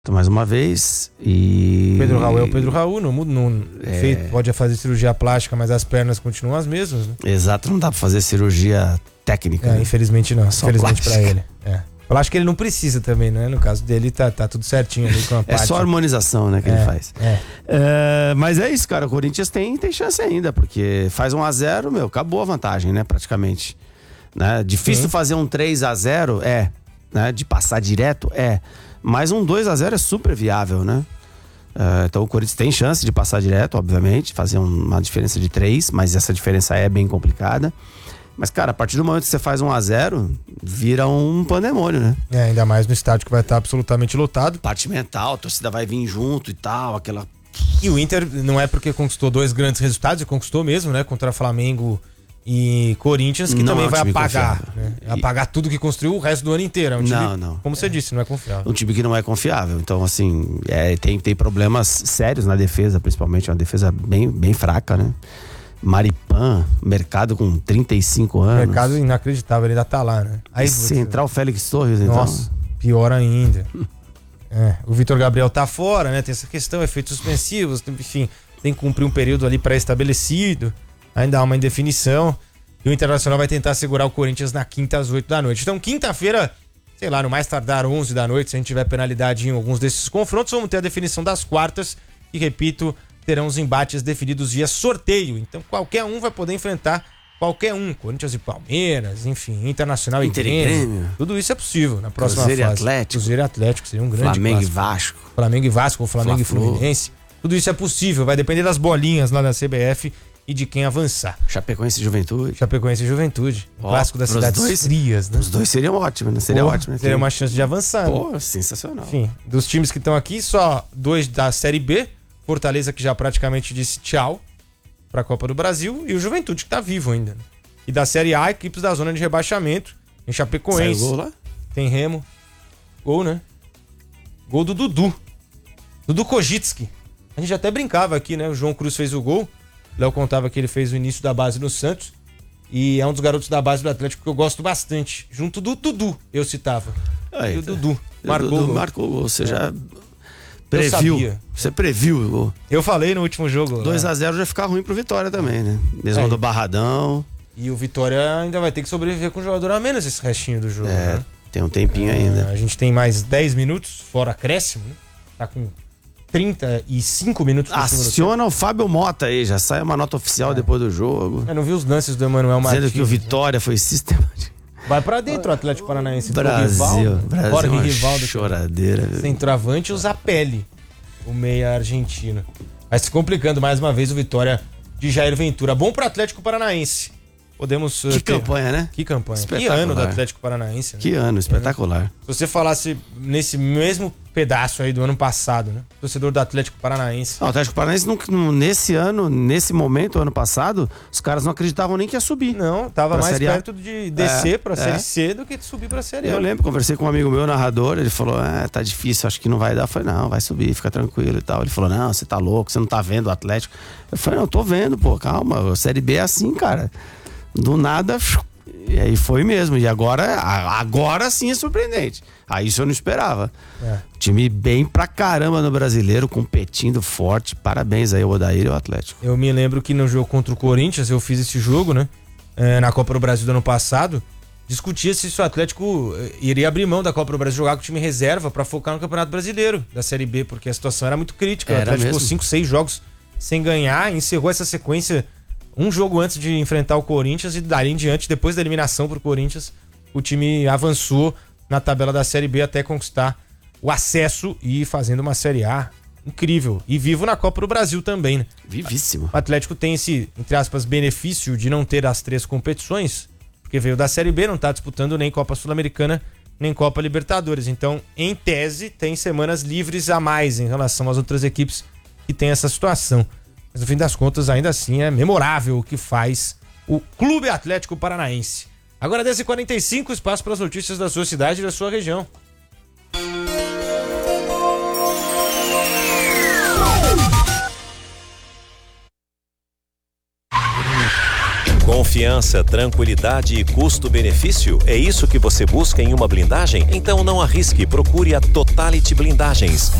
mais uma vez. E Pedro Raul é o Pedro Raul, pode fazer cirurgia plástica, mas as pernas continuam as mesmas, né? Exato, não dá pra fazer cirurgia técnica. Né? Infelizmente não, só infelizmente plástica. Pra ele. Eu acho que ele não precisa também, né? No caso dele tá tudo certinho ali com a parte. É só harmonização, né, que ele faz. Mas é isso, cara, o Corinthians tem chance ainda, porque faz 1-0, acabou a vantagem, né, praticamente. Né? Difícil fazer um 3-0, né? De passar direto, mas um 2-0 é super viável, né? Então o Corinthians tem chance de passar direto, obviamente, fazer uma diferença de 3, mas essa diferença é bem complicada. Mas, cara, a partir do momento que você faz 1-0, vira um pandemônio, né? Ainda mais no estádio que vai estar absolutamente lotado. Parte mental, a torcida vai vir junto e tal, aquela... E o Inter não é porque conquistou 2 grandes resultados, e conquistou mesmo, né? Contra Flamengo e Corinthians, que também vai apagar, né? Apagar tudo que construiu o resto do ano inteiro. É um time, não. Como você disse, não é confiável. Um time que não é confiável. Então, assim, tem problemas sérios na defesa, principalmente. Uma defesa bem fraca, né? Maripan, mercado com 35 anos. Mercado inacreditável, ele ainda tá lá, né? Aí, se entrar o Félix Torres, nossa, então... pior ainda. O Vitor Gabriel tá fora, né? Tem essa questão, efeitos suspensivos, enfim, tem que cumprir um período ali pré-estabelecido. Ainda há uma indefinição. E o Internacional vai tentar segurar o Corinthians na quinta às 8 da noite. Então, quinta-feira, sei lá, no mais tardar 11 da noite, se a gente tiver penalidade em alguns desses confrontos, vamos ter a definição das quartas. E, repito, terão os embates definidos via sorteio. Então, qualquer um vai poder enfrentar qualquer um. Corinthians e Palmeiras, enfim, Internacional Inter e Grêmio. Tudo isso é possível na próxima fase. Cruzeiro e Atlético seria um grande Flamengo clássico. E Vasco. Flamengo e Vasco, ou Flamengo e Fluminense. Tudo isso é possível, vai depender das bolinhas lá da CBF e de quem avançar. Chapecoense e Juventude. Um clássico das cidades frias, né? Os dois seriam ótimos, né? Seria ótimo. Teria uma chance de avançar. Pô, sensacional. Enfim, dos times que estão aqui, só 2 da Série B. Fortaleza, que já praticamente disse tchau pra Copa do Brasil, e o Juventude, que tá vivo ainda. Né? E da Série A, equipes da zona de rebaixamento. Em Chapecoense. Saiu gol lá? Tem Remo. Gol, né? Gol do Dudu. Dudu Kojitski. A gente até brincava aqui, né? O João Cruz fez o gol. Léo contava que ele fez o início da base no Santos. E é um dos garotos da base do Atlético que eu gosto bastante. Junto do Dudu, eu citava. Aí, e o Dudu marcou o gol. Você já previu. Você previu o gol. Eu falei no último jogo. 2-0 já fica ruim pro Vitória também, né? Mesmo do Barradão. E o Vitória ainda vai ter que sobreviver com um jogador a menos esse restinho do jogo. Né? Tem um tempinho ainda. A gente tem mais 10 minutos, fora acréscimo, né? Tá com 35 minutos. Aciona o Fábio Mota aí, já sai uma nota oficial depois do jogo. Eu não vi os lances do Emanuel Martins. Dizendo que o Vitória foi sistemático. Vai pra dentro o Atlético Paranaense. Brasil Jorge Rivaldo. Choradeira. Centroavante, o Zapelli, o meia argentino. Vai se complicando mais uma vez o Vitória de Jair Ventura. Bom pro Atlético Paranaense. Podemos campanha, né? Que campanha. Que ano do Atlético Paranaense. Né? Que ano, espetacular. Se você falasse nesse mesmo pedaço aí do ano passado, né? Torcedor do Atlético Paranaense. O Atlético Paranaense, nesse ano, nesse momento, ano passado, os caras não acreditavam nem que ia subir. Não, tava mais perto de descer pra Série C do que de subir pra Série A. Eu lembro, conversei com um amigo meu, narrador, ele falou, tá difícil, acho que não vai dar. Eu falei, não, vai subir, fica tranquilo e tal. Ele falou, não, você tá louco, você não tá vendo o Atlético. Eu falei, não, tô vendo, pô, calma, a Série B é assim, cara. Do nada, e aí foi mesmo. E agora sim é surpreendente. Aí isso eu não esperava. Time bem pra caramba no Brasileiro, competindo forte. Parabéns aí ao Odair e ao Atlético. Eu me lembro que no jogo contra o Corinthians, eu fiz esse jogo, né? Na Copa do Brasil do ano passado. Discutia-se se o Atlético iria abrir mão da Copa do Brasil, jogar com o time reserva pra focar no Campeonato Brasileiro da Série B, porque a situação era muito crítica. O Atlético ficou 5, 6 jogos sem ganhar, encerrou essa sequência um jogo antes de enfrentar o Corinthians, e dali em diante, depois da eliminação pro Corinthians, o time avançou na tabela da Série B até conquistar o acesso e fazendo uma Série A incrível. E vivo na Copa do Brasil também, né? Vivíssimo. O Atlético tem esse, entre aspas, benefício de não ter as 3 competições, porque veio da Série B, não tá disputando nem Copa Sul-Americana, nem Copa Libertadores. Então, em tese, tem semanas livres a mais em relação às outras equipes que tem essa situação. Mas no fim das contas, ainda assim, é memorável o que faz o Clube Atlético Paranaense. Agora 10h45, espaço para as notícias da sua cidade e da sua região. Confiança, tranquilidade e custo-benefício? É isso que você busca em uma blindagem? Então não arrisque, procure a Totality Blindagens.